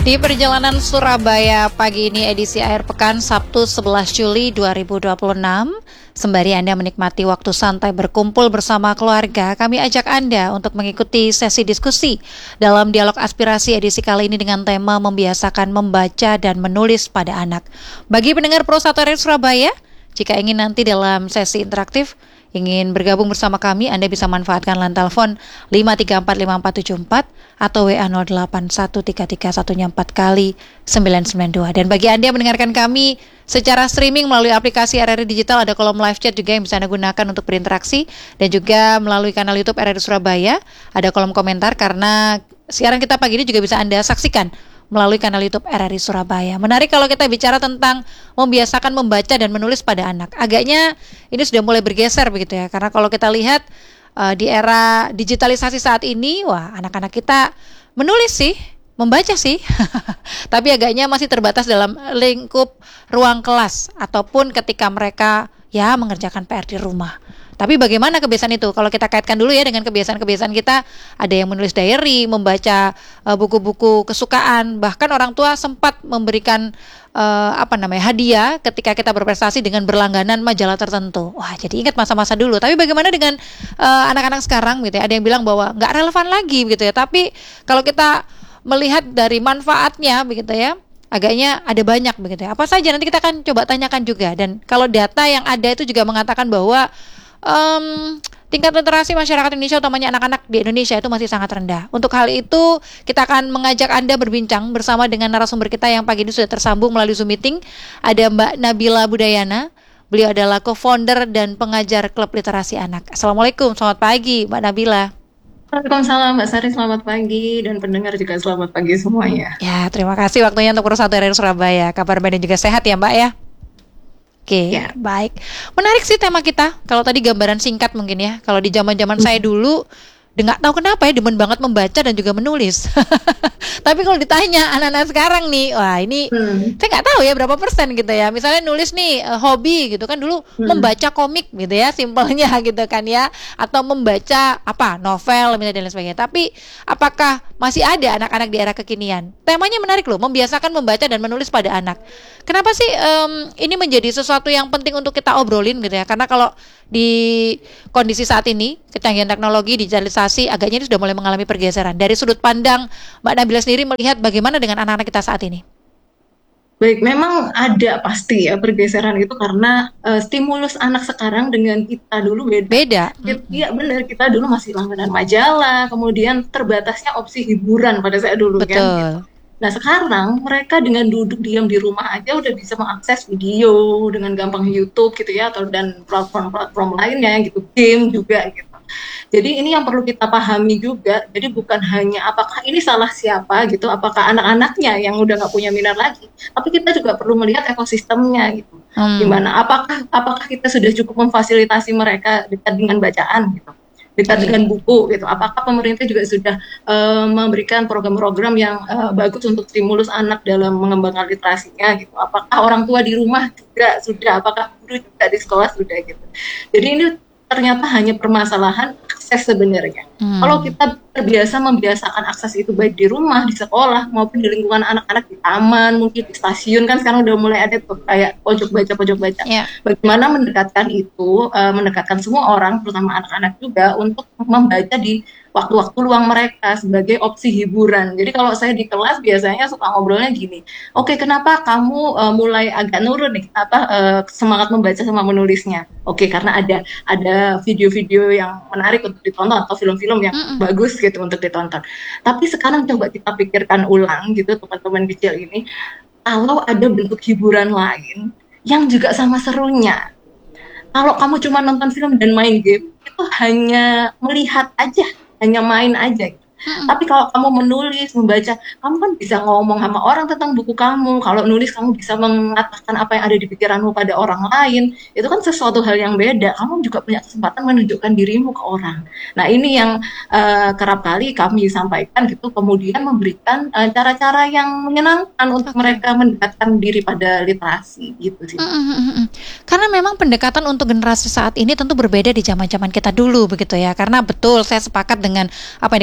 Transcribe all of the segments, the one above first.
Di perjalanan Surabaya pagi ini edisi akhir pekan Sabtu 11 Juli 2026, sembari Anda menikmati waktu santai berkumpul bersama keluarga, kami ajak Anda untuk mengikuti sesi diskusi dalam dialog aspirasi edisi kali ini dengan tema membiasakan membaca dan menulis pada anak. Bagi pendengar Pro 1 RRI Surabaya, jika ingin nanti dalam sesi interaktif, ingin bergabung bersama kami, Anda bisa manfaatkan line telepon 5345474 atau WA 08133114 kali 992. Dan bagi Anda yang mendengarkan kami secara streaming melalui aplikasi RRI Digital, ada kolom live chat juga yang bisa Anda gunakan untuk berinteraksi, dan juga melalui kanal YouTube RRI Surabaya ada kolom komentar, karena siaran kita pagi ini juga bisa Anda saksikan melalui kanal YouTube RRI Surabaya. Menarik kalau kita bicara tentang membiasakan membaca dan menulis pada anak. Agaknya ini sudah mulai bergeser begitu ya, karena kalau kita lihat di era digitalisasi saat ini, wah, anak-anak kita menulis sih, membaca sih, tapi agaknya masih terbatas dalam lingkup ruang kelas ataupun ketika mereka ya mengerjakan PR di rumah. Tapi bagaimana kebiasaan itu? Kalau kita kaitkan dulu ya dengan kebiasaan-kebiasaan kita, ada yang menulis diary, membaca buku-buku kesukaan, bahkan orang tua sempat memberikan hadiah ketika kita berprestasi dengan berlangganan majalah tertentu. Wah, jadi ingat masa-masa dulu. Tapi bagaimana dengan anak-anak sekarang gitu ya? Ada yang bilang bahwa nggak relevan lagi begitu ya. Tapi kalau kita melihat dari manfaatnya begitu ya, agaknya ada banyak begitu ya. Apa saja nanti kita akan coba tanyakan juga. Dan kalau data yang ada itu juga mengatakan bahwa tingkat literasi masyarakat Indonesia, utamanya anak-anak di Indonesia, itu masih sangat rendah. Untuk hal itu, kita akan mengajak Anda berbincang bersama dengan narasumber kita yang pagi ini sudah tersambung melalui Zoom meeting. Ada Mbak Nabila Budayana. Beliau adalah co-founder dan pengajar Klub Literasi Anak. Assalamualaikum, selamat pagi Mbak Nabila. Waalaikumsalam Mbak Sari, selamat pagi, dan pendengar juga selamat pagi semuanya. Ya, terima kasih waktunya untuk Pro 1 RRI Surabaya. Kabar baik dan juga sehat ya Mbak ya? Oke, ya. Baik. Menarik sih tema kita. Kalau tadi gambaran singkat mungkin ya. Kalau di zaman-zaman saya dulu, nggak tahu kenapa ya, demen banget membaca dan juga menulis. Tapi kalau ditanya anak-anak sekarang nih, wah ini saya nggak tahu ya berapa persen gitu ya. Misalnya nulis nih hobi gitu kan, dulu membaca komik gitu ya, simpelnya gitu kan ya, atau membaca novel dan lain sebagainya. Tapi apakah masih ada anak-anak di era kekinian? Temanya menarik loh, membiasakan membaca dan menulis pada anak. Kenapa sih ini menjadi sesuatu yang penting untuk kita obrolin gitu ya? Karena kalau di kondisi saat ini, kecanggihan teknologi, digitalisasi, agaknya ini sudah mulai mengalami pergeseran. Dari sudut pandang Mbak Nabila sendiri melihat bagaimana dengan anak-anak kita saat ini? Baik, memang ada pasti ya pergeseran itu karena stimulus anak sekarang dengan kita dulu beda. Iya benar, kita dulu masih langganan majalah, kemudian terbatasnya opsi hiburan pada saat dulu. Betul. Kan gitu. Nah sekarang mereka dengan duduk diam di rumah aja udah bisa mengakses video dengan gampang, YouTube gitu ya, atau dan platform-platform lainnya gitu, game juga gitu. Jadi ini yang perlu kita pahami juga. Jadi bukan hanya apakah ini salah siapa gitu, apakah anak-anaknya yang udah nggak punya minat lagi, tapi kita juga perlu melihat ekosistemnya gitu. Gimana? Apakah kita sudah cukup memfasilitasi mereka dekat dengan bacaan gitu, dekat dengan buku gitu. Apakah pemerintah juga sudah memberikan program-program yang bagus untuk stimulus anak dalam mengembangkan literasinya gitu. Apakah orang tua di rumah juga sudah, apakah guru juga di sekolah sudah gitu. Jadi ini ternyata hanya permasalahan akses sebenarnya. Kalau kita terbiasa membiasakan akses itu baik di rumah, di sekolah, maupun di lingkungan anak-anak, di taman, mungkin di stasiun, kan sekarang udah mulai ada tuh kayak pojok baca. Yeah. Bagaimana mendekatkan itu, mendekatkan semua orang, terutama anak-anak juga, untuk membaca di waktu-waktu luang mereka sebagai opsi hiburan. Jadi kalau saya di kelas biasanya suka ngobrolnya gini, oke, kenapa kamu mulai agak nurun nih semangat membaca sama menulisnya? Oke, karena ada video-video yang menarik untuk ditonton atau film-film yang bagus gitu untuk ditonton. Tapi sekarang coba kita pikirkan ulang gitu teman-teman kecil ini, kalau ada bentuk hiburan lain yang juga sama serunya. Kalau kamu cuma nonton film dan main game, itu hanya melihat aja, hanya main aja. Tapi kalau kamu menulis, membaca, kamu kan bisa ngomong sama orang tentang buku kamu. Kalau nulis, kamu bisa mengatakan apa yang ada di pikiranmu pada orang lain. Itu kan sesuatu hal yang beda. Kamu juga punya kesempatan menunjukkan dirimu ke orang. Nah, ini yang kerap kali kami sampaikan gitu, kemudian memberikan cara-cara yang menyenangkan untuk mereka mendekatkan diri pada literasi gitu sih. Karena memang pendekatan untuk generasi saat ini tentu berbeda di zaman-zaman kita dulu begitu ya. Karena betul, saya sepakat dengan apa yang dikatakan Mbak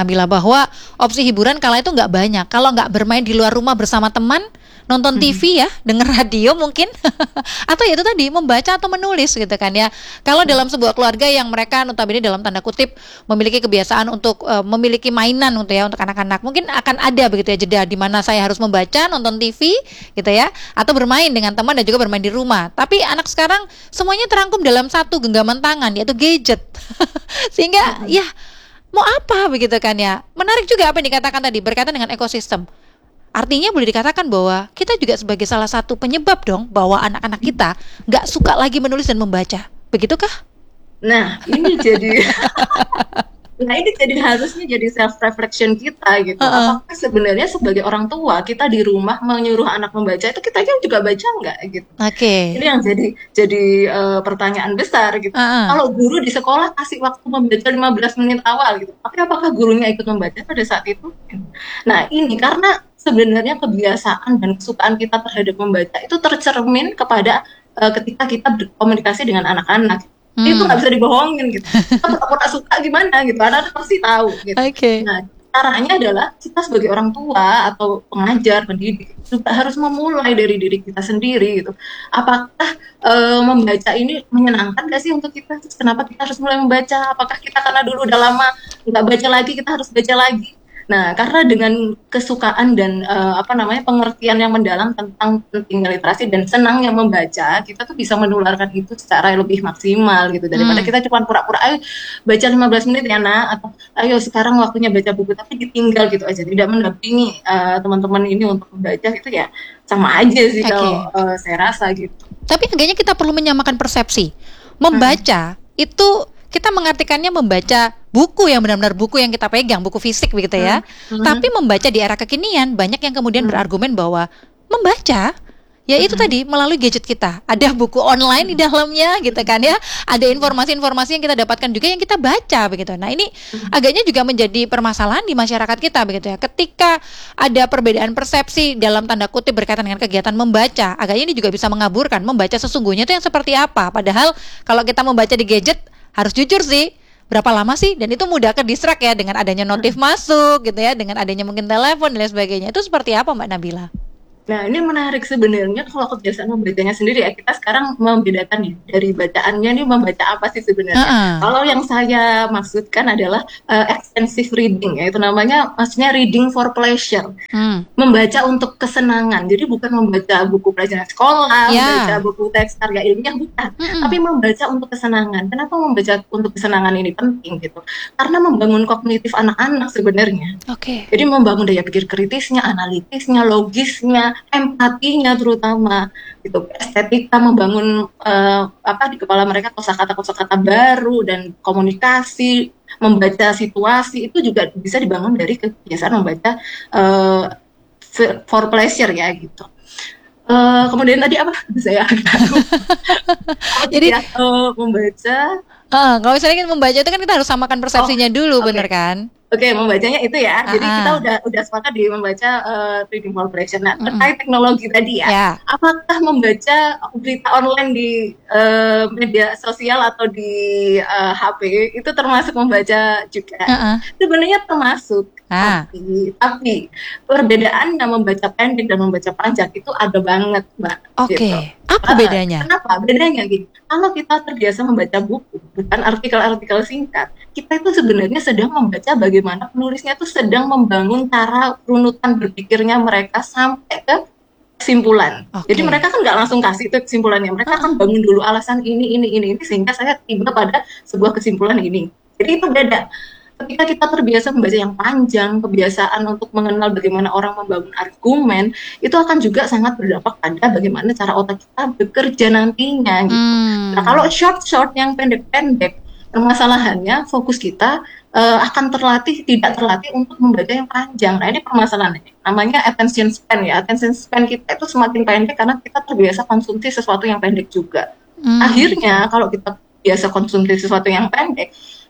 Nabila, bahwa opsi hiburan kala itu nggak banyak. Kalau nggak bermain di luar rumah bersama teman, nonton TV ya, denger radio mungkin, atau ya itu tadi membaca atau menulis gitu kan ya. Kalau dalam sebuah keluarga yang mereka notabene dalam tanda kutip memiliki kebiasaan untuk memiliki mainan untuk ya untuk anak-anak, mungkin akan ada begitu ya jeda di mana saya harus membaca, nonton TV gitu ya, atau bermain dengan teman dan juga bermain di rumah. Tapi anak sekarang semuanya terangkum dalam satu genggaman tangan, yaitu gadget. Sehingga ya mau apa begitu kan ya. Menarik juga apa yang dikatakan tadi berkaitan dengan ekosistem. Artinya boleh dikatakan bahwa kita juga sebagai salah satu penyebab dong bahwa anak-anak kita nggak suka lagi menulis dan membaca. Begitukah? Nah, ini jadi nah ini jadi harusnya jadi self reflection kita gitu. Apakah sebenarnya sebagai orang tua kita di rumah menyuruh anak membaca itu kita juga baca nggak gitu? Oke. Ini yang jadi pertanyaan besar gitu. Kalau guru di sekolah kasih waktu membaca 15 menit awal gitu, tapi apakah gurunya ikut membaca pada saat itu? Nah, ini karena sebenarnya kebiasaan dan kesukaan kita terhadap membaca itu tercermin kepada ketika kita berkomunikasi dengan anak-anak. Itu nggak bisa dibohongin gitu. Kita pura-pura suka gimana gitu, anak-anak pasti tahu gitu. Nah, caranya adalah kita sebagai orang tua atau pengajar, pendidik juga harus memulai dari diri kita sendiri gitu. Apakah membaca ini menyenangkan gak sih untuk kita? Kenapa kita harus mulai membaca? Apakah kita karena dulu udah lama nggak baca lagi, kita harus baca lagi? Nah, karena dengan kesukaan dan pengertian yang mendalam tentang pentingnya literasi dan senangnya membaca, kita tuh bisa menularkan itu secara lebih maksimal gitu daripada kita cuma pura-pura ayo baca 15 menit ya nak, atau ayo sekarang waktunya baca buku tapi ditinggal gitu aja, tidak mendampingi teman-teman ini untuk membaca. Itu ya sama aja sih kalau saya rasa gitu. Tapi kayaknya kita perlu menyamakan persepsi. Membaca itu kita mengartikannya membaca buku yang benar-benar buku yang kita pegang, buku fisik begitu ya. Tapi membaca di era kekinian banyak yang kemudian berargumen bahwa membaca ya itu tadi melalui gadget kita. Ada buku online di dalamnya gitu kan ya. Ada informasi-informasi yang kita dapatkan juga yang kita baca begitu. Nah, ini agaknya juga menjadi permasalahan di masyarakat kita begitu ya. Ketika ada perbedaan persepsi dalam tanda kutip berkaitan dengan kegiatan membaca, agaknya ini juga bisa mengaburkan membaca sesungguhnya itu yang seperti apa. Padahal kalau kita membaca di gadget harus jujur sih, berapa lama sih? Dan itu mudah ke distract ya dengan adanya notif masuk gitu ya, dengan adanya mungkin telepon dan lain sebagainya. Itu seperti apa Mbak Nabila? Nah, ini menarik sebenarnya kalau kebiasaan membacanya sendiri ya. Kita sekarang membedakan nih dari bacaannya nih membaca apa sih sebenarnya. Kalau yang saya maksudkan adalah extensive reading ya. Itu namanya maksudnya reading for pleasure. Membaca untuk kesenangan. Jadi bukan membaca buku pelajaran sekolah, membaca buku teks karya ilmiah, bukan. Tapi membaca untuk kesenangan. Kenapa membaca untuk kesenangan ini penting gitu? Karena membangun kognitif anak-anak sebenarnya. Jadi membangun daya pikir kritisnya, analitisnya, logisnya, empatinya terutama gitu, estetika, membangun di kepala mereka kosakata baru dan komunikasi, membaca situasi itu juga bisa dibangun dari kebiasaan membaca for pleasure ya gitu. Kemudian tadi apa saya jadi membaca kalau misalnya membaca itu kan kita harus samakan persepsinya dulu, bener kan? Membacanya itu ya. Jadi kita udah sepakat di membaca reading for pleasure. Nah, terkait teknologi tadi ya. Apakah membaca berita online di media sosial atau di HP itu termasuk membaca juga? Sebenarnya termasuk. Tapi perbedaannya membaca pendek dan membaca panjang itu ada banget, Mbak. Gitu. Apa bedanya? Kenapa? Bedanya gini. Kalau kita terbiasa membaca buku, bukan artikel-artikel singkat, kita itu sebenarnya sedang membaca bagaimana penulisnya itu sedang membangun cara runutan berpikirnya mereka sampai ke kesimpulan. Jadi mereka kan nggak langsung kasih itu kesimpulannya. Mereka akan bangun dulu alasan ini sehingga saya tiba pada sebuah kesimpulan ini. Jadi itu beda. Ketika kita terbiasa membaca yang panjang, kebiasaan untuk mengenal bagaimana orang membangun argumen, itu akan juga sangat berdampak pada bagaimana cara otak kita bekerja nantinya gitu. Nah, kalau short yang pendek-pendek, permasalahannya fokus kita akan tidak terlatih untuk membaca yang panjang. Nah, ini permasalahannya. Namanya attention span ya. Attention span kita itu semakin pendek karena kita terbiasa konsumsi sesuatu yang pendek juga. Akhirnya kalau kita biasa konsumsi sesuatu yang pendek,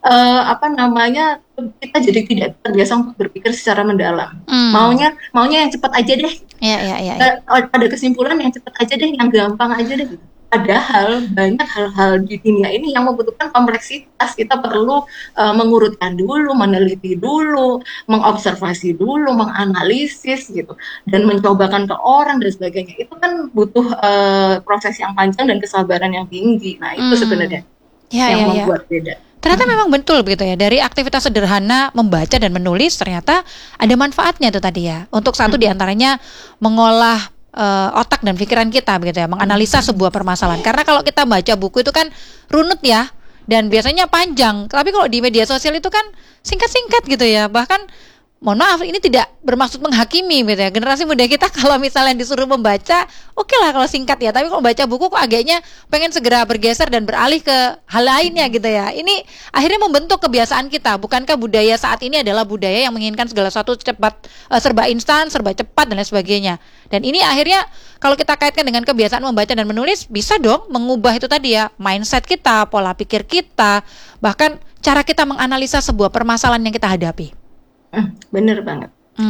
kita jadi tidak terbiasa untuk berpikir secara mendalam. Maunya yang cepat aja deh. Iya. Pada kesimpulan yang cepat aja deh, yang gampang aja deh. Padahal banyak hal-hal di dunia ini yang membutuhkan kompleksitas. Kita perlu mengurutkan dulu, meneliti dulu, mengobservasi dulu, menganalisis gitu, dan mencobakan ke orang dan sebagainya. Itu kan butuh proses yang panjang dan kesabaran yang tinggi. Nah, itu sebenarnya yang membuat beda. Ternyata memang betul begitu ya. Dari aktivitas sederhana membaca dan menulis ternyata ada manfaatnya itu tadi ya. Untuk satu diantaranya mengolah otak dan pikiran kita begitu ya, menganalisa sebuah permasalahan. Karena kalau kita baca buku itu kan runut ya, dan biasanya panjang. Tapi kalau di media sosial itu kan singkat-singkat gitu ya. Bahkan mohon maaf, ini tidak bermaksud menghakimi gitu ya. Generasi muda kita kalau misalnya disuruh membaca, oke lah kalau singkat ya. Tapi kalau baca buku kok agaknya pengen segera bergeser dan beralih ke hal lainnya gitu ya. Ini akhirnya membentuk kebiasaan kita. Bukankah budaya saat ini adalah budaya yang menginginkan segala sesuatu cepat, serba instan, serba cepat dan lain sebagainya. Dan ini akhirnya kalau kita kaitkan dengan kebiasaan membaca dan menulis, bisa dong mengubah itu tadi ya, mindset kita, pola pikir kita, bahkan cara kita menganalisa sebuah permasalahan yang kita hadapi. Bener banget.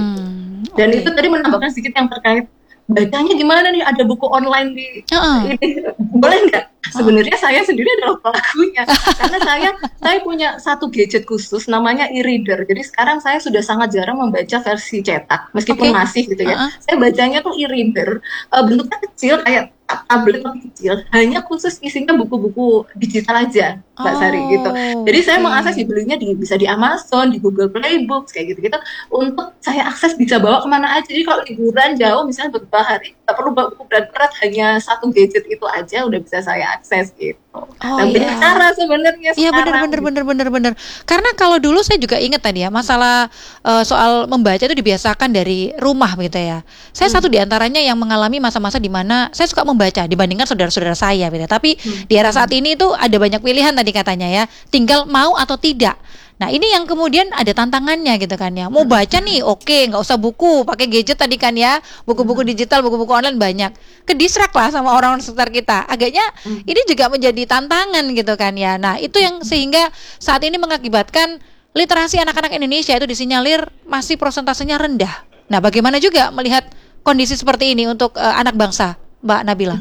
Dan itu tadi menambahkan sedikit yang terkait bacanya gimana nih, ada buku online di ini, boleh nggak? Sebenarnya saya sendiri adalah pelakunya, karena saya punya satu gadget khusus namanya e-reader. Jadi sekarang saya sudah sangat jarang membaca versi cetak, meskipun masih gitu ya. Saya bacanya tuh e-reader, bentuknya kecil kayak tablet kecil, hanya khusus isinya buku-buku digital aja, Mbak Sari gitu. Jadi saya mengakses, dibelinya bisa di Amazon, di Google Play Books kayak gitu-gitu, untuk saya akses bisa bawa kemana aja. Jadi kalau liburan jauh misalnya beberapa hari, nggak perlu bawa buku berat-berat, hanya satu gadget itu aja udah bisa saya akses gitu. Banyak cara sebenarnya sekarang. Iya benar. Karena kalau dulu saya juga ingat tadi ya, masalah soal membaca itu dibiasakan dari rumah gitu ya. Saya satu diantaranya yang mengalami masa-masa di mana saya suka membaca dibandingkan saudara-saudara saya gitu. Tapi di era saat ini itu ada banyak pilihan tadi katanya ya, tinggal mau atau tidak. Nah ini yang kemudian ada tantangannya gitu kan ya. Mau baca nih oke, nggak usah buku, pakai gadget tadi kan ya. Buku-buku digital, buku-buku online banyak. Kedistrak lah sama orang sekitar kita. Agaknya ini juga menjadi tantangan gitu kan ya. Nah itu yang sehingga saat ini mengakibatkan literasi anak-anak Indonesia itu disinyalir masih prosentasenya rendah. Nah bagaimana juga melihat kondisi seperti ini untuk anak bangsa, Mbak Nabila?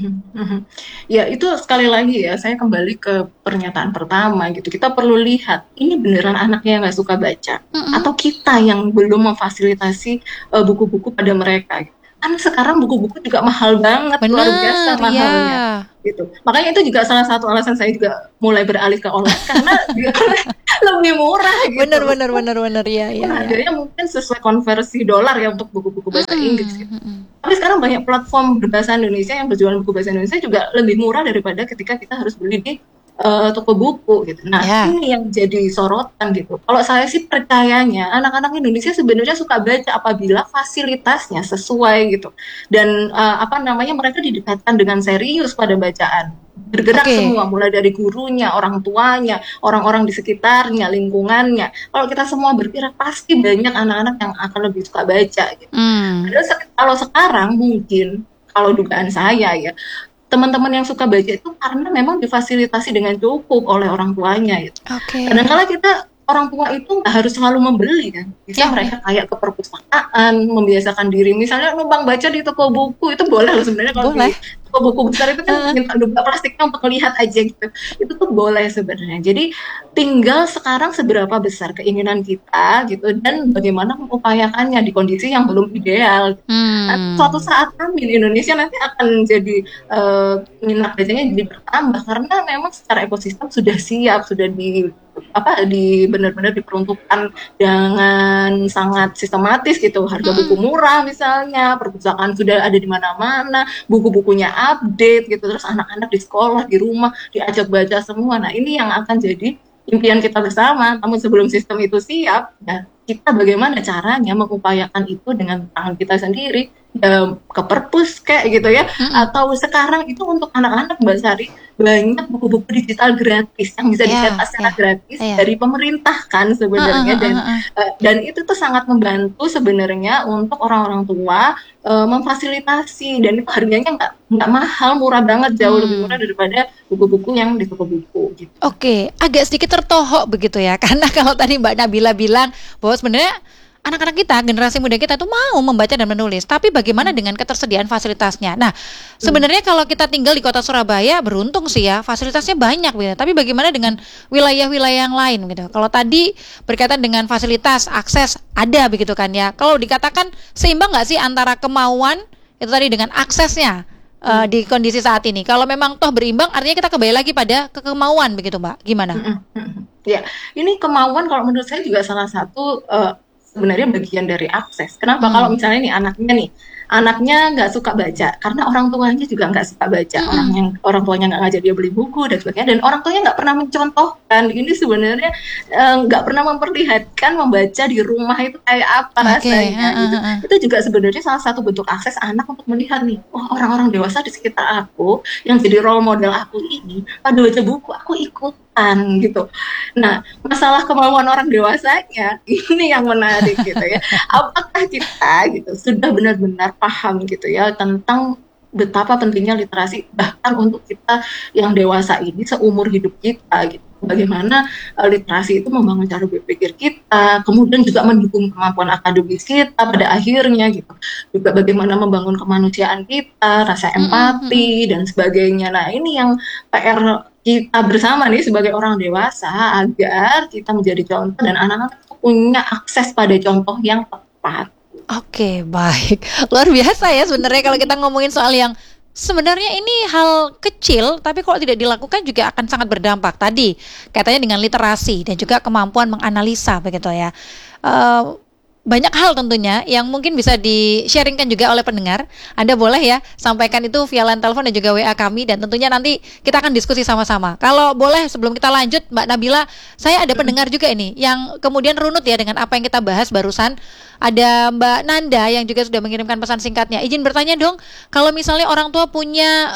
Ya itu sekali lagi ya, saya kembali ke pernyataan pertama gitu. Kita perlu lihat ini beneran anaknya yang nggak suka baca, atau kita yang belum memfasilitasi buku-buku pada mereka. Karena sekarang buku-buku juga mahal banget, luar biasa mahalnya. Gitu. Makanya itu juga salah satu alasan saya juga mulai beralih ke online, karena dia lebih murah gitu. Bener ya. Harganya mungkin sesuai konversi dolar ya untuk buku-buku bahasa Inggris gitu. Tapi sekarang banyak platform berbahasa Indonesia yang berjualan buku bahasa Indonesia juga lebih murah daripada ketika kita harus beli di toko buku gitu. Nah ini yang jadi sorotan gitu. Kalau saya sih percayanya anak-anak Indonesia sebenarnya suka baca apabila fasilitasnya sesuai gitu. Dan mereka didekatkan dengan serius pada bacaan. Bergerak semua, mulai dari gurunya, orang tuanya, orang-orang di sekitarnya, lingkungannya. Kalau kita semua bergerak, pasti banyak anak-anak yang akan lebih suka baca gitu. Kalau sekarang mungkin, kalau dugaan saya ya, teman-teman yang suka baca itu karena memang difasilitasi dengan cukup oleh orang tuanya gitu. Kadang-kala kita orang tua itu nggak harus selalu membeli kan, bisa mereka kayak ke perpustakaan, membiasakan diri, misalnya numpang baca di toko buku itu boleh loh sebenarnya. Kalau di toko buku besar itu kan minta buka plastiknya untuk melihat aja gitu, itu tuh boleh sebenarnya. Jadi tinggal sekarang seberapa besar keinginan kita gitu, dan bagaimana mengupayakannya di kondisi yang belum ideal. Nah, suatu saat kami di Indonesia nanti akan jadi minat bacanya jadi bertambah, karena memang secara ekosistem sudah siap, sudah benar-benar diperuntukkan dengan sangat sistematis gitu. Harga buku murah misalnya, perpustakaan sudah ada di mana-mana, buku-bukunya update gitu, terus anak-anak di sekolah, di rumah diajak baca semua. Nah ini yang akan jadi impian kita bersama. Namun sebelum sistem itu siap, ya kita bagaimana caranya mengupayakan itu dengan tangan kita sendiri, ke perpus kayak gitu ya, atau sekarang itu untuk anak-anak Mbak Sari banyak buku-buku digital gratis yang bisa dicetak secara gratis dari pemerintah kan sebenarnya. Dan itu tuh sangat membantu sebenarnya untuk orang-orang tua memfasilitasi, dan itu harganya nggak mahal, murah banget, jauh lebih murah daripada buku-buku yang di toko buku gitu. Agak sedikit tertohok begitu ya, karena kalau tadi Mbak Nabila bilang bahwa sebenarnya anak-anak kita, generasi muda kita tuh mau membaca dan menulis, tapi bagaimana dengan ketersediaan fasilitasnya? Nah, sebenarnya kalau kita tinggal di kota Surabaya, beruntung sih ya, fasilitasnya banyak gitu. Tapi bagaimana dengan wilayah-wilayah yang lain gitu? Kalau tadi berkaitan dengan fasilitas, akses ada begitu kan ya. Kalau dikatakan seimbang nggak sih antara kemauan itu tadi dengan aksesnya di kondisi saat ini? Kalau memang toh berimbang, artinya kita kembali lagi pada kemauan begitu, Mbak. Gimana? Ya, ini kemauan kalau menurut saya juga salah satu sebenarnya bagian dari akses. Kenapa? Kalau misalnya nih anaknya nggak suka baca karena orang tuanya juga nggak suka baca, orang tuanya nggak ngajak dia beli buku dan sebagainya, dan orang tuanya nggak pernah mencontohkan. Ini sebenarnya nggak pernah memperlihatkan membaca di rumah itu kayak apa rasanya. Gitu. Itu juga sebenarnya salah satu bentuk akses anak untuk melihat nih, oh orang-orang dewasa di sekitar aku yang jadi role model aku ini pada baca buku, aku ikutan gitu. Nah, masalah kemauan orang dewasanya ini yang menarik gitu ya. Apakah kita gitu sudah benar-benar paham gitu ya tentang betapa pentingnya literasi bahkan untuk kita yang dewasa ini seumur hidup kita gitu. Bagaimana literasi itu membangun cara berpikir kita, kemudian juga mendukung kemampuan akademis kita pada akhirnya gitu. Juga bagaimana membangun kemanusiaan kita, rasa empati dan sebagainya. Nah, ini yang PR kita bersama nih sebagai orang dewasa agar kita menjadi contoh dan anak-anak punya akses pada contoh yang tepat. Oke, baik. Luar biasa ya sebenarnya kalau kita ngomongin soal yang sebenarnya ini hal kecil, tapi kalau tidak dilakukan juga akan sangat berdampak. Tadi katanya dengan literasi dan juga kemampuan menganalisa begitu ya. Banyak hal tentunya yang mungkin bisa di-sharingkan juga oleh pendengar. Anda boleh ya sampaikan itu via line telepon dan juga WA kami, dan tentunya nanti kita akan diskusi sama-sama. Kalau boleh sebelum kita lanjut Mbak Nabila, saya ada pendengar juga ini yang kemudian runut ya dengan apa yang kita bahas barusan. Ada Mbak Nanda yang juga sudah mengirimkan pesan singkatnya. Izin bertanya dong, kalau misalnya orang tua punya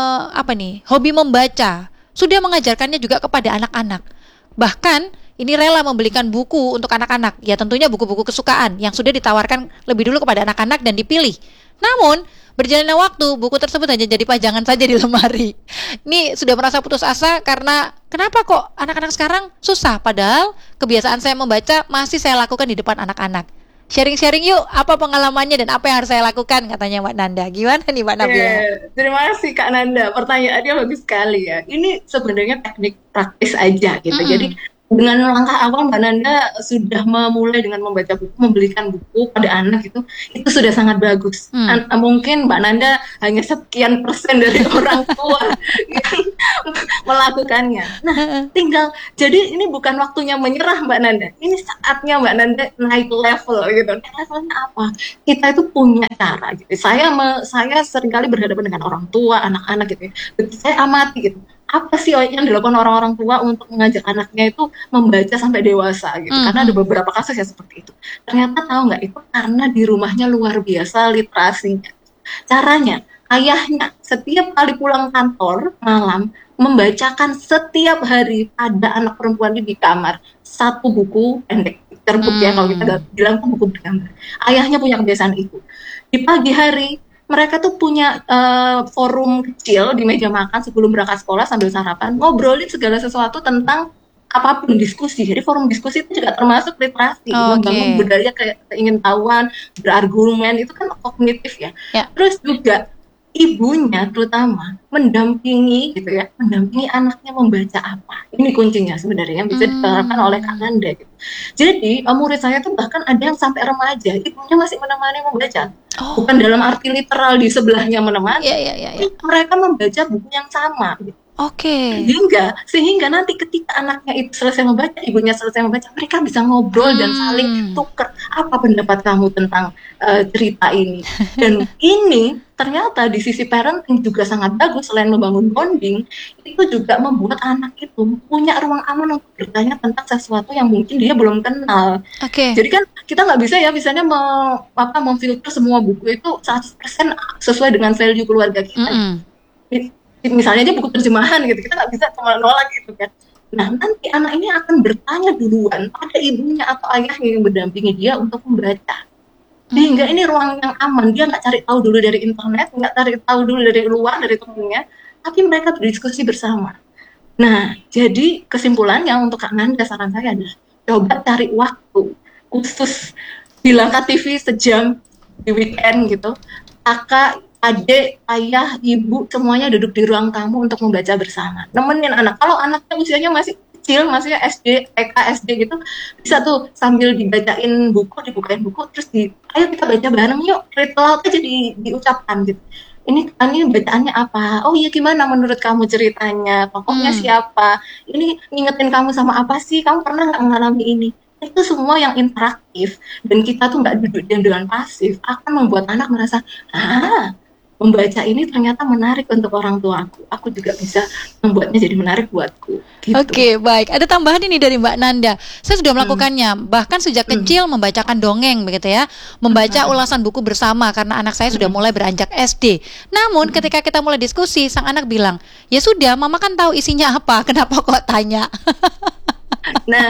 hobi membaca, sudah mengajarkannya juga kepada anak-anak. Bahkan ini rela membelikan buku untuk anak-anak, ya tentunya buku-buku kesukaan yang sudah ditawarkan lebih dulu kepada anak-anak dan dipilih. Namun, berjalannya waktu, buku tersebut hanya jadi pajangan saja di lemari. Ini sudah merasa putus asa karena kenapa kok anak-anak sekarang susah, padahal kebiasaan saya membaca masih saya lakukan di depan anak-anak. Sharing-sharing yuk, apa pengalamannya dan apa yang harus saya lakukan, katanya Mbak Nanda. Gimana nih Mbak Nabila? Terima kasih Kak Nanda, pertanyaannya bagus sekali ya. Ini sebenarnya teknik praktis aja gitu. Jadi dengan langkah awal Mbak Nanda sudah memulai dengan membaca buku, membelikan buku pada anak itu sudah sangat bagus. Mungkin Mbak Nanda hanya sekian persen dari orang tua yang melakukannya. Nah, tinggal jadi ini bukan waktunya menyerah Mbak Nanda. Ini saatnya Mbak Nanda naik level gitu. Naik levelnya apa? Kita itu punya cara gitu. Saya seringkali berhadapan dengan orang tua, anak-anak gitu ya. Saya amati gitu. Apa sih yang dilakukan orang-orang tua untuk mengajak anaknya itu membaca sampai dewasa gitu. Karena ada beberapa kasus ya seperti itu. Ternyata tahu nggak, itu karena di rumahnya luar biasa literasinya. Caranya, ayahnya setiap kali pulang kantor malam membacakan setiap hari pada anak perempuan di kamar satu buku pendek. Terbuk ya kalau kita bilang itu buku bergambar. Ayahnya punya kebiasaan itu. Di pagi hari mereka tuh punya forum kecil di meja makan sebelum berangkat sekolah sambil sarapan, ngobrolin segala sesuatu tentang apapun, diskusi. Jadi forum diskusi itu juga termasuk literasi, membangun budaya keingintahuan, berargumen, itu kan kognitif ya. Terus juga ibunya terutama mendampingi gitu ya, mendampingi anaknya membaca apa. Ini kuncinya sebenarnya yang bisa diterapkan oleh Kak Nanda gitu. Jadi murid saya tuh bahkan ada yang sampai remaja, ibunya masih menemani membaca. Bukan dalam arti literal di sebelahnya menemani, mereka membaca buku yang sama gitu. Sehingga nanti ketika anaknya itu selesai membaca, ibunya selesai membaca, mereka bisa ngobrol dan saling tuker, apa pendapat kamu tentang cerita ini. Dan ini ternyata di sisi parenting juga sangat bagus. Selain membangun bonding, itu juga membuat anak itu punya ruang aman untuk bertanya tentang sesuatu yang mungkin dia belum kenal. Jadi kan kita nggak bisa ya misalnya memfilter semua buku itu 100% sesuai dengan value keluarga kita. Misalnya aja buku terjemahan gitu, kita nggak bisa cuma nolak gitu kan. Nah, nanti anak ini akan bertanya duluan pada ibunya atau ayahnya yang mendampingi dia untuk membaca. Sehingga ini ruang yang aman, dia nggak cari tahu dulu dari internet, nggak cari tahu dulu dari luar, dari temennya, tapi mereka berdiskusi bersama. Nah, jadi kesimpulannya untuk Kak Nanda, saran saya adalah coba cari waktu khusus Bilangkan TV sejam di weekend gitu. Kakak, adik, ayah, ibu semuanya duduk di ruang tamu untuk membaca bersama. Nemenin anak. Kalau anaknya usianya masih kecil, masih SD, TK, SD gitu, bisa tuh sambil dibacain buku, dibukain buku, terus ayo kita baca bareng yuk, read aloud aja diucapkan gitu. Ini bacaannya apa? Oh iya, gimana menurut kamu ceritanya? Tokohnya siapa? Ini ngingetin kamu sama apa sih? Kamu pernah nggak mengalami ini? Itu semua yang interaktif, dan kita tuh nggak duduk diam dengan pasif, akan membuat anak merasa, membaca ini ternyata menarik untuk orang tua aku juga bisa membuatnya jadi menarik buatku gitu. Oke, baik. Ada tambahan ini dari Mbak Nanda. Saya sudah melakukannya, bahkan sejak kecil membacakan dongeng begitu ya, membaca ulasan buku bersama karena anak saya sudah mulai beranjak SD. Namun ketika kita mulai diskusi, sang anak bilang, ya sudah, mama kan tahu isinya apa, kenapa kok tanya? Nah,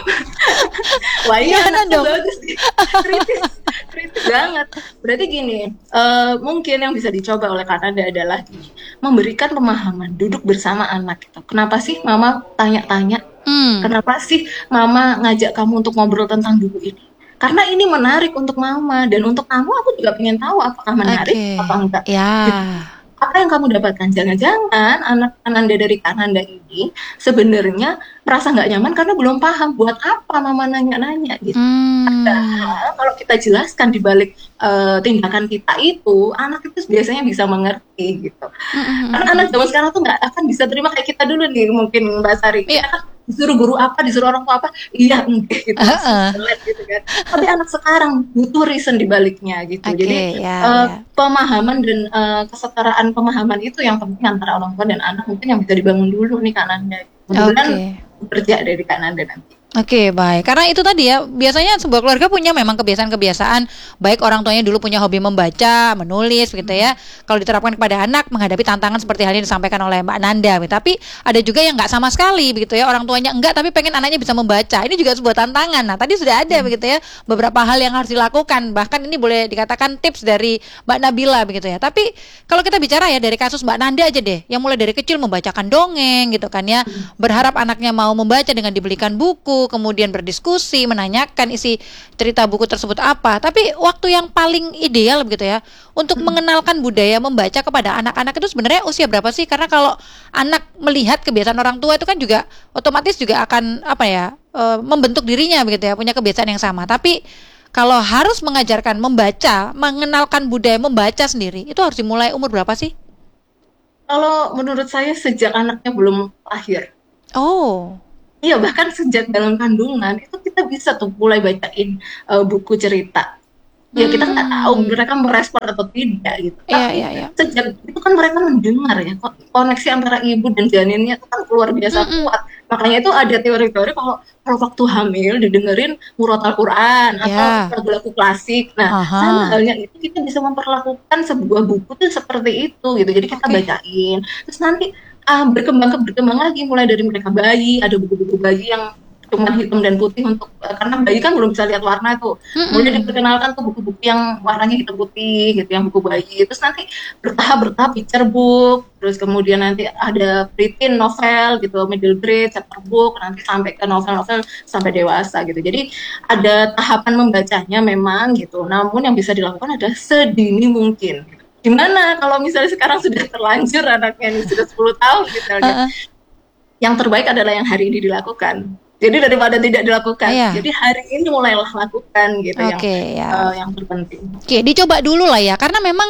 wah iya, anaknya dong? bagus nih. Kritis banget. Berarti gini, mungkin yang bisa dicoba oleh Kanada adalah memberikan pemahaman, duduk bersama anak gitu. Kenapa sih mama tanya-tanya? Kenapa sih mama ngajak kamu untuk ngobrol tentang buku ini? Karena ini menarik untuk mama, dan untuk kamu aku juga pengen tahu apakah menarik apa enggak. Ya. Apa yang kamu dapatkan? Jangan-jangan anak Ananda dari Kananda ini sebenarnya merasa nggak nyaman karena belum paham buat apa mama nanya-nanya gitu. Padahal kalau kita jelaskan di balik tindakan kita itu, anak itu biasanya bisa mengerti gitu. Karena anak zaman sekarang tuh nggak akan bisa terima kayak kita dulu nih, mungkin Mbak Sari. Kita kan disuruh guru apa, disuruh orang tua apa, iya enggak gitu, gitu kan. Tapi anak sekarang butuh reason di baliknya gitu. Jadi pemahaman dan kesetaraan pemahaman itu yang penting antara orang tua dan anak, mungkin yang bisa dibangun dulu nih Kak Nanda. Mudah-mudahan bekerja dari Kak Nanda nanti. Oke, baik. Karena itu tadi ya, biasanya sebuah keluarga punya memang kebiasaan-kebiasaan, baik orang tuanya dulu punya hobi membaca, menulis gitu ya. Kalau diterapkan kepada anak menghadapi tantangan seperti hal yang disampaikan oleh Mbak Nanda. Tapi ada juga yang nggak sama sekali begitu ya, orang tuanya enggak tapi pengen anaknya bisa membaca. Ini juga sebuah tantangan. Nah, tadi sudah ada begitu ya beberapa hal yang harus dilakukan. Bahkan ini boleh dikatakan tips dari Mbak Nabila begitu ya. Tapi kalau kita bicara ya dari kasus Mbak Nanda aja deh, yang mulai dari kecil membacakan dongeng gitu kan ya, berharap anaknya mau membaca dengan dibelikan buku, kemudian berdiskusi, menanyakan isi cerita buku tersebut apa. Tapi waktu yang paling ideal begitu ya untuk mengenalkan budaya membaca kepada anak-anak itu sebenarnya usia berapa sih? Karena kalau anak melihat kebiasaan orang tua itu kan juga otomatis juga akan membentuk dirinya begitu ya, punya kebiasaan yang sama. Tapi kalau harus mengajarkan membaca, mengenalkan budaya membaca sendiri, itu harus dimulai umur berapa sih? Kalau menurut saya sejak anaknya belum lahir. Iya, bahkan sejak dalam kandungan itu kita bisa tuh mulai bacain buku cerita. Ya kita nggak tahu mereka merespon atau tidak gitu. Tapi sejak itu kan mereka mendengar ya, koneksi antara ibu dan janinnya itu kan luar biasa kuat. Makanya itu ada teori-teori kalau waktu hamil didengerin murotal Quran atau lagu-lagu klasik. Nah, sama halnya itu kita bisa memperlakukan sebuah buku tuh seperti itu gitu. Jadi kita bacain, terus nanti berkembang lagi, mulai dari mereka bayi, ada buku-buku bayi yang cuma hitam dan putih untuk karena bayi kan belum bisa lihat warna tuh. Mulai diperkenalkan tuh buku-buku yang warnanya hitam putih gitu, yang buku bayi. Terus nanti bertahap picture book, terus kemudian nanti ada preteen novel gitu, middle grade, chapter book, nanti sampai ke novel-novel sampai dewasa gitu. Jadi ada tahapan membacanya memang gitu. Namun yang bisa dilakukan adalah sedini mungkin gitu. Gimana kalau misalnya sekarang sudah terlanjur anaknya ini sudah 10 tahun misalnya. Yang terbaik adalah yang hari ini dilakukan. Jadi daripada tidak dilakukan. Jadi hari ini mulailah lakukan gitu yang terpenting. Dicoba dulu lah ya, karena memang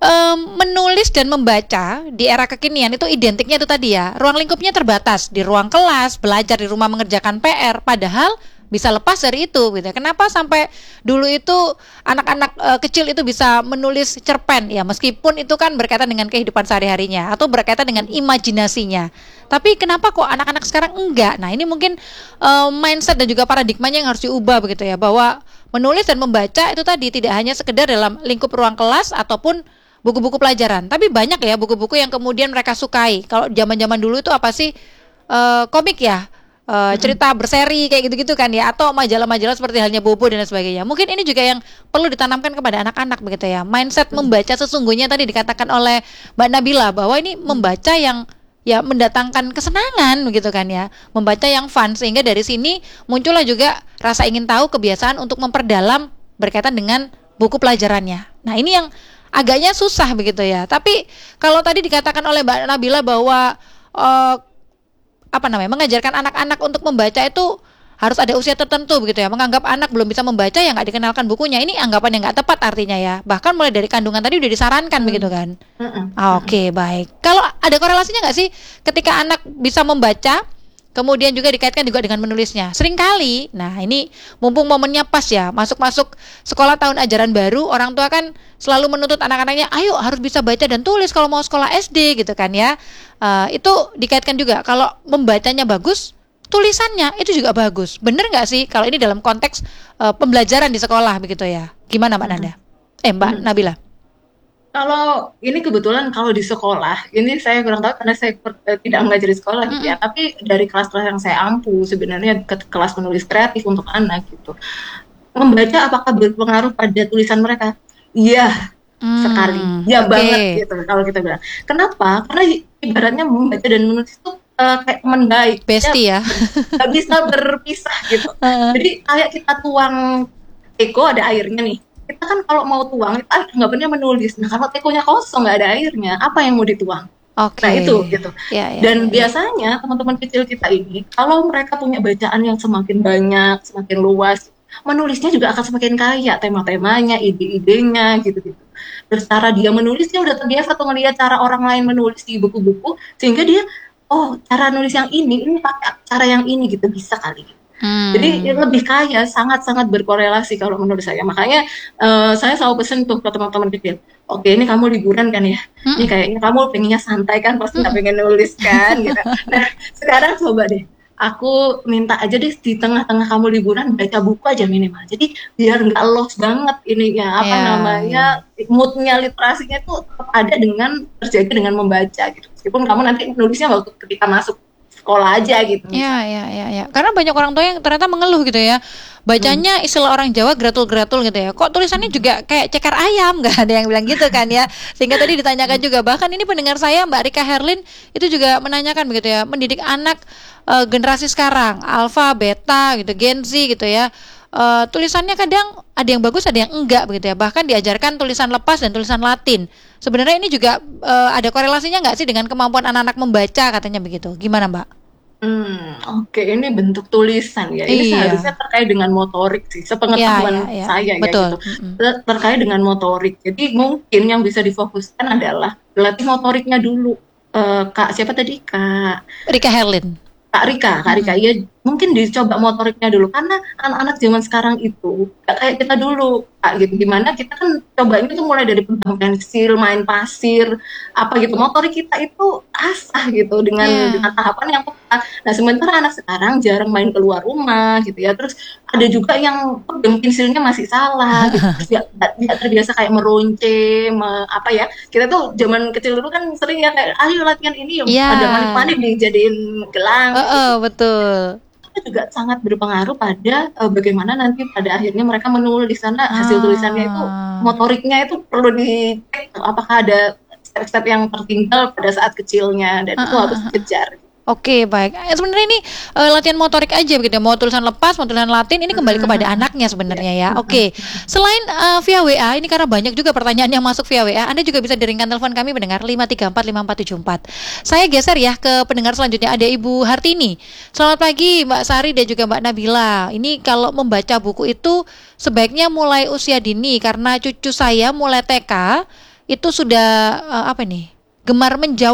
menulis dan membaca di era kekinian itu identiknya itu tadi ya, ruang lingkupnya terbatas di ruang kelas, belajar di rumah mengerjakan PR, padahal bisa lepas dari itu gitu. Kenapa sampai dulu itu anak-anak kecil itu bisa menulis cerpen ya, meskipun itu kan berkaitan dengan kehidupan sehari-harinya atau berkaitan dengan imajinasinya. Tapi kenapa kok anak-anak sekarang enggak? Nah, ini mungkin mindset dan juga paradigmanya yang harus diubah begitu ya, bahwa menulis dan membaca itu tadi tidak hanya sekedar dalam lingkup ruang kelas ataupun buku-buku pelajaran, tapi banyak ya buku-buku yang kemudian mereka sukai. Kalau zaman-zaman dulu itu apa sih, komik ya, cerita berseri kayak gitu-gitu kan ya, atau majalah-majalah seperti halnya Bobo dan lain sebagainya. Mungkin ini juga yang perlu ditanamkan kepada anak-anak begitu ya, mindset membaca sesungguhnya tadi dikatakan oleh Mbak Nabila, bahwa ini membaca yang ya mendatangkan kesenangan gitu kan ya, membaca yang fun, sehingga dari sini muncullah juga rasa ingin tahu, kebiasaan untuk memperdalam berkaitan dengan buku pelajarannya. Nah, ini yang agaknya susah begitu ya. Tapi kalau tadi dikatakan oleh Mbak Nabila bahwa mengajarkan anak-anak untuk membaca itu harus ada usia tertentu begitu ya. Menganggap anak belum bisa membaca ya nggak dikenalkan bukunya. Ini anggapan yang nggak tepat artinya ya. Bahkan mulai dari kandungan tadi udah disarankan begitu kan. Oke, baik. Kalau ada korelasinya nggak sih ketika anak bisa membaca, kemudian juga dikaitkan juga dengan menulisnya? Seringkali, nah ini mumpung momennya pas ya, masuk sekolah tahun ajaran baru, orang tua kan selalu menuntut anak-anaknya, ayo harus bisa baca dan tulis kalau mau sekolah SD gitu kan ya. Itu dikaitkan juga, kalau membacanya bagus, tulisannya itu juga bagus. Bener nggak sih kalau ini dalam konteks pembelajaran di sekolah begitu ya? Gimana Mbak Nanda? Mbak Nabila? Kalau ini kebetulan kalau di sekolah, ini saya kurang tahu karena saya tidak mengajar di sekolah gitu ya. Tapi dari kelas-kelas yang saya ampu sebenarnya ke kelas menulis kreatif untuk anak gitu. Membaca apakah berpengaruh pada tulisan mereka? Iya, sekali. Ya banget gitu kalau kita bilang. Kenapa? Karena ibaratnya membaca dan menulis itu kayak teman baik. Bestie ya. Gak bisa berpisah gitu. Jadi kayak kita tuang teko ada airnya nih. Kita kan kalau mau tuang, kita anggapannya menulis. Nah, kalau tekonya kosong, nggak ada airnya, apa yang mau dituang? Nah, itu gitu. Dan biasanya teman-teman kecil kita ini, kalau mereka punya bacaan yang semakin banyak, semakin luas, menulisnya juga akan semakin kaya, tema-temanya, ide-idenya, gitu-gitu. Terus cara dia menulis, dia udah terbiasa tuh ngelihat cara orang lain menulis di buku-buku, sehingga dia, oh, cara nulis yang ini pakai cara yang ini gitu, bisa kali. Jadi lebih kaya, sangat-sangat berkorelasi kalau menurut saya. Makanya saya selalu pesen tuh ke teman-teman kecil, oke ini kamu liburan kan ya, ini kayaknya kamu pengennya santai kan, pasti nggak pengen nulis kan gitu. Nah sekarang coba deh, aku minta aja deh di tengah-tengah kamu liburan baca buku aja minimal, jadi biar nggak lost banget ininya moodnya, literasinya itu tetap ada dengan terjaga dengan membaca gitu, meskipun kamu nanti nulisnya waktu ketika masuk sekolah aja gitu. Ya. Karena banyak orang tua yang ternyata mengeluh gitu ya. Bacanya istilah orang Jawa gratul-gratul gitu ya. Kok tulisannya juga kayak ceker ayam, nggak ada yang bilang gitu kan ya. Sehingga tadi ditanyakan juga, bahkan ini pendengar saya Mbak Rika Herlin itu juga menanyakan begitu ya, mendidik anak generasi sekarang, alfa, beta gitu, Gen Z gitu ya. Tulisannya kadang ada yang bagus, ada yang enggak begitu ya. Bahkan diajarkan tulisan lepas dan tulisan Latin. Sebenarnya ini juga ada korelasinya nggak sih dengan kemampuan anak-anak membaca katanya begitu? Gimana Mbak? Oke, ini bentuk tulisan ya. Ini seharusnya terkait dengan motorik sih, sepengetahuan saya betul. Ya gitu. Terkait dengan motorik. Jadi mungkin yang bisa difokuskan adalah latih motoriknya dulu. Kak siapa tadi? Kak Rika Herlin. Kak Rika, ya mungkin dicoba motoriknya dulu, karena anak-anak zaman sekarang itu gak kayak kita dulu, Kak, gitu. Gimana kita kan cobanya tuh mulai dari pegang pensil, main pasir, apa gitu. Motorik kita itu asah gitu dengan tahapan yang tepat. Nah, sementara anak sekarang jarang main keluar rumah gitu ya. Terus ada juga yang pegang pensilnya masih salah, gitu. Terus dia terbiasa kayak meronce, Kita tuh zaman kecil dulu kan sering ya kayak, ayo latihan ini, ada manik-manik dijadiin gelang. Betul. Itu juga sangat berpengaruh pada bagaimana nanti pada akhirnya mereka menulis, karena hasil tulisannya itu motoriknya itu perlu dicek apakah ada step-step yang tertinggal pada saat kecilnya, dan itu harus dikejar. Oke, baik. Sebenarnya ini latihan motorik aja begitu. Mau tulisan lepas, mau tulisan Latin, ini kembali kepada anaknya sebenarnya ya. Oke. Selain via WA, ini karena banyak juga pertanyaan yang masuk via WA, Anda juga bisa diringkan telepon kami pendengar 5345474. Saya geser ya ke pendengar selanjutnya, ada Ibu Hartini. Selamat pagi Mbak Sari dan juga Mbak Nabila. Ini kalau membaca buku itu sebaiknya mulai usia dini, karena cucu saya mulai TK itu sudah gemar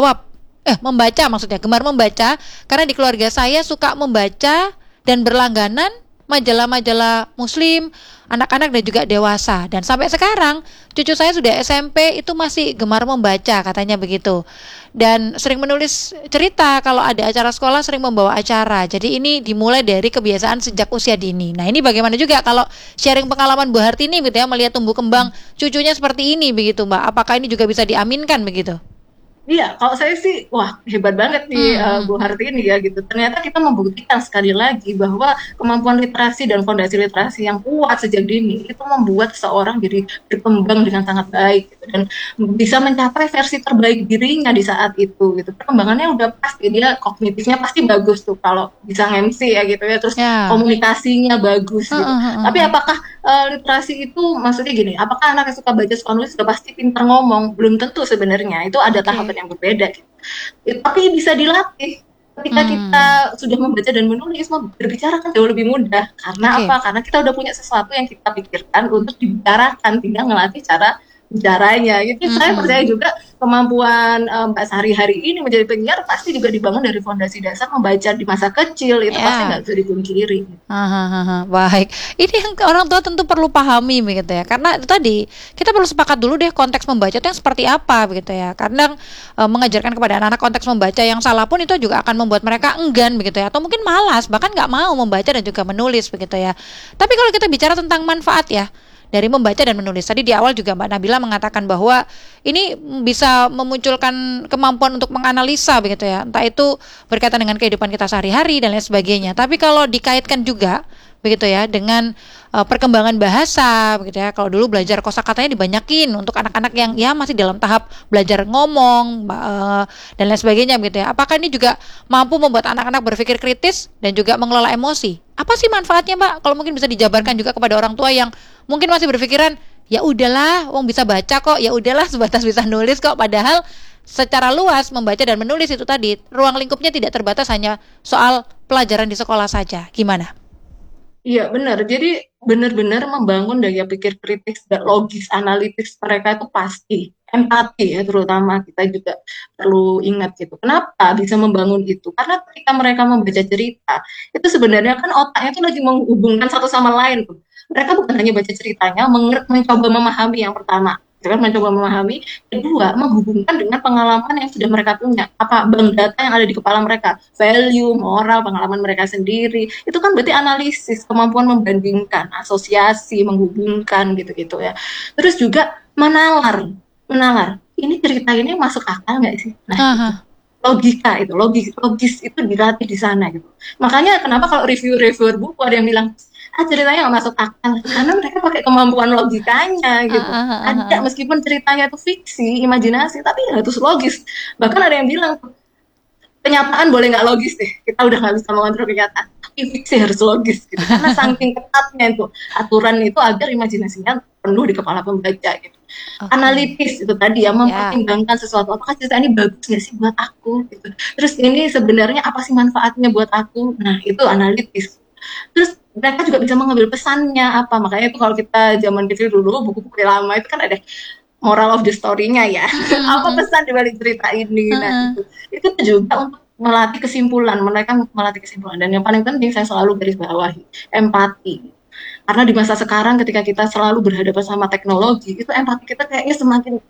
gemar membaca, karena di keluarga saya suka membaca dan berlangganan majalah-majalah muslim, anak-anak dan juga dewasa. Dan sampai sekarang cucu saya sudah SMP itu masih gemar membaca katanya begitu. Dan sering menulis cerita, kalau ada acara sekolah sering membawa acara. Jadi ini dimulai dari kebiasaan sejak usia dini. Nah, ini bagaimana juga kalau sharing pengalaman Bu Hartini gitu ya, melihat tumbuh kembang cucunya seperti ini begitu Mbak. Apakah ini juga bisa diaminkan begitu? Iya, kalau saya sih, wah hebat banget nih Bu Hmm. Hartini ya gitu. Ternyata kita membuktikan sekali lagi bahwa kemampuan literasi dan fondasi literasi yang kuat sejak dini itu membuat seseorang jadi berkembang dengan sangat baik gitu, dan bisa mencapai versi terbaik dirinya di saat itu gitu. Perkembangannya udah pasti, dia kognitifnya pasti bagus tuh kalau bisa MC ya gitu ya, terus Ya. komunikasinya bagus gitu. Heeh, heeh, Tapi heeh. apakah literasi itu maksudnya gini, apakah anak yang suka baca suka nulis sudah pasti pintar ngomong? Belum tentu sebenarnya, itu ada Oke. tahapan yang berbeda gitu. Tapi bisa dilatih. Ketika kita Hmm. sudah membaca dan menulis, berbicara kan jauh lebih mudah. Karena Oke. apa? Karena kita udah punya sesuatu yang kita pikirkan untuk dibicarakan, tinggal ngelatih cara bicaranya. Itu saya percaya Hmm. juga kemampuan Mbak Sari hari ini menjadi penyiar pasti juga dibangun dari fondasi dasar membaca di masa kecil, itu pasti Ya. nggak bisa dipungkiri. Baik. Ini yang orang tua tentu perlu pahami begitu ya. Karena itu tadi kita perlu sepakat dulu deh konteks membaca itu yang seperti apa begitu ya. Kadang mengajarkan kepada anak-anak konteks membaca yang salah pun itu juga akan membuat mereka enggan begitu ya, atau mungkin malas bahkan nggak mau membaca dan juga menulis begitu ya. Tapi kalau kita bicara tentang manfaat ya dari membaca dan menulis. Tadi di awal juga Mbak Nabila mengatakan bahwa ini bisa memunculkan kemampuan untuk menganalisa begitu ya. Entah itu berkaitan dengan kehidupan kita sehari-hari dan lain sebagainya. Tapi kalau dikaitkan juga begitu ya dengan perkembangan bahasa begitu ya. Kalau dulu belajar kosakatanya dibanyakin untuk anak-anak yang ya masih dalam tahap belajar ngomong dan lain sebagainya begitu ya. Apakah ini juga mampu membuat anak-anak berpikir kritis dan juga mengelola emosi? Apa sih manfaatnya, Mbak? Kalau mungkin bisa dijabarkan juga kepada orang tua yang mungkin masih berpikiran ya udahlah, wong bisa baca kok, ya udahlah sebatas bisa nulis kok, padahal secara luas membaca dan menulis itu tadi ruang lingkupnya tidak terbatas hanya soal pelajaran di sekolah saja. Gimana? Iya benar. Jadi benar-benar membangun daya pikir kritis dan logis analitis mereka itu pasti. Empati ya terutama kita juga perlu ingat gitu. Kenapa bisa membangun itu? Karena ketika mereka membaca cerita, itu sebenarnya kan otaknya itu lagi menghubungkan satu sama lain tuh. Mereka bukan hanya baca ceritanya, mencoba memahami yang pertama. Gitu kan, mencoba memahami. Kedua, menghubungkan dengan pengalaman yang sudah mereka punya. Apa bank data yang ada di kepala mereka. Value, moral, pengalaman mereka sendiri. Itu kan berarti analisis, kemampuan membandingkan, asosiasi, menghubungkan gitu-gitu ya. Terus juga menalar. Menalar. Ini cerita ini masuk akal nggak sih? Nah, itu Aha. logika itu logis itu dilatih di sana gitu. Makanya kenapa kalau reviewer buku ada yang bilang ceritanya nggak masuk akal karena mereka pakai kemampuan logikanya gitu. Ada Aha. meskipun ceritanya itu fiksi, imajinasi, tapi harus logis. Bahkan ada yang bilang kenyataan boleh nggak logis deh, kita udah nggak bisa mengontrol kenyataan, tapi fiksi harus logis gitu, karena saking ketatnya itu aturan itu agar imajinasinya penuh di kepala pembaca gitu. Oke. Analitis itu tadi ya, Ya. mempertimbangkan sesuatu, apakah cerita ini bagus nggak sih buat aku gitu, terus ini sebenarnya apa sih manfaatnya buat aku, nah itu analitis. Terus mereka juga bisa mengambil pesannya apa, makanya itu kalau kita zaman kecil dulu buku-buku lama itu kan ada moral of the story-nya ya. Apa pesan di balik cerita ini? Nah, itu juga untuk melatih kesimpulan, mereka melatih kesimpulan. Dan yang paling penting saya selalu garis bawahi, empati. Karena di masa sekarang ketika kita selalu berhadapan sama teknologi, itu empati kita kayaknya semakin